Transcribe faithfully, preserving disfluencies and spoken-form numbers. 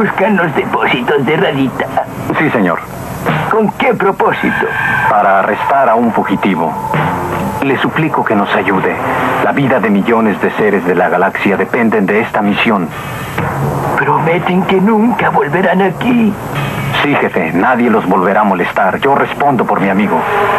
buscan los depósitos de Raditz. Sí, señor. ¿Con qué propósito? Para arrestar a un fugitivo. Le suplico que nos ayude. La vida de millones de seres de la galaxia dependen de esta misión. Prometen que nunca volverán aquí. Sí, jefe. Nadie los volverá a molestar. Yo respondo por mi amigo.